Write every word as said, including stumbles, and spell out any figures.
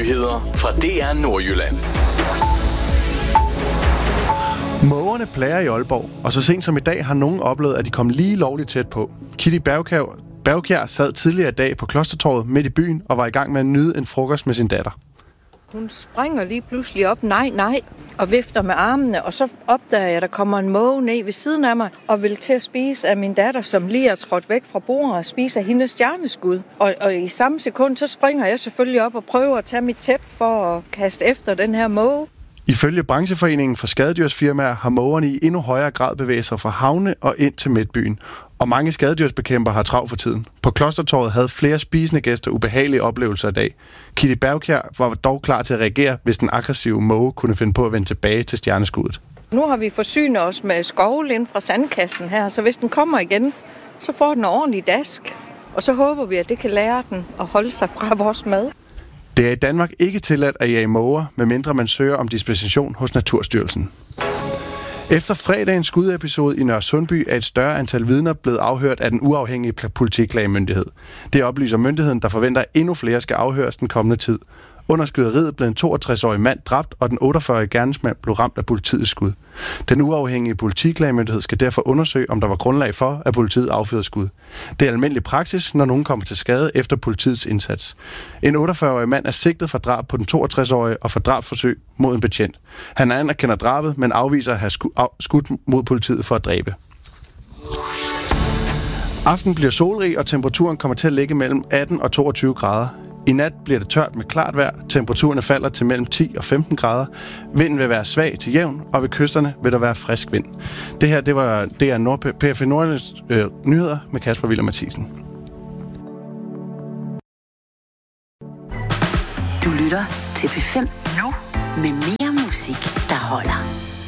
Nyheder fra D R Nordjylland. Mågerne plager i Aalborg, og så sent som i dag har nogen oplevet, at de kom lige lovligt tæt på. Kitty Bergkjær sad tidligere i dag på Klostertorvet midt i byen og var i gang med at nyde en frokost med sin datter. Hun springer lige pludselig op, nej, nej, og vifter med armene, og så opdager jeg, at der kommer en måge ned ved siden af mig, og vil til at spise af min datter, som lige er trådt væk fra bordet, og spise af hendes stjerneskud. Og, og i samme sekund, så springer jeg selvfølgelig op og prøver at tage mit tæppe for at kaste efter den her måge. Ifølge brancheforeningen for skadedyrsfirmaer har mågerne i endnu højere grad bevæget sig fra havne og ind til midtbyen, og mange skadedyrsbekæmper har travlt for tiden. På Klostertorvet havde flere spisende gæster ubehagelige oplevelser i dag. Kitty Bergkjær var dog klar til at reagere, hvis den aggressive måge kunne finde på at vende tilbage til stjerneskuddet. Nu har vi forsynet os med skovlind fra sandkassen her, så hvis den kommer igen, så får den ordentlig dask. Og så håber vi, at det kan lære den at holde sig fra vores mad. Det er i Danmark ikke tilladt at jage måger, medmindre man søger om dispensation hos Naturstyrelsen. Efter fredagens skudepisode i Nørresundby er et større antal vidner blevet afhørt af den uafhængige politiklagemyndighed. Det oplyser myndigheden, der forventer, at endnu flere skal afhøres den kommende tid. Under skyderiet blev en toogtres-årig mand dræbt, og den otteogfyrre-årige gerningsmand blev ramt af politiets skud. Den uafhængige politiklagemyndighed skal derfor undersøge, om der var grundlag for, at politiet affyrede skud. Det er almindelig praksis, når nogen kommer til skade efter politiets indsats. En otteogfyrre-årig mand er sigtet for drab på den toogtres-årige og for drabsforsøg mod en betjent. Han anerkender drabet, men afviser at have skudt mod politiet for at dræbe. Aften bliver solrig, og temperaturen kommer til at ligge mellem atten og toogtyve grader. I nat bliver det tørt med klart vejr. Temperaturerne falder til mellem ti og femten grader. Vinden vil være svag til jævn, og ved kysterne vil der være frisk vind. Det her, det var D R Nord, P F Nordjyllands øh, nyheder med Kasper Willer Mathisen. Du lytter til P fem nu med mere musik, der holder.